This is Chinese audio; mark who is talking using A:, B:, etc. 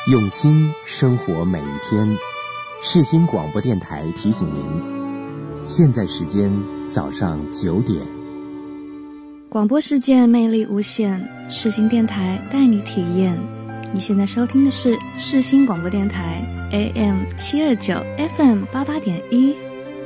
A: 用心生活每一天。世新广播电台提醒您，现在时间早上9点。
B: 广播世界魅力无限，世新电台带你体验。你现在收听的是世新广播电台 AM729 FM88.1